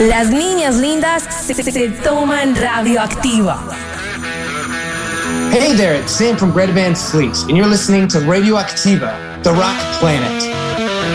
Las niñas lindas se toman Radioactiva. Hey there, it's Sam from Greta Van Fleet, and you're listening to Radioactiva, the Rock Planet.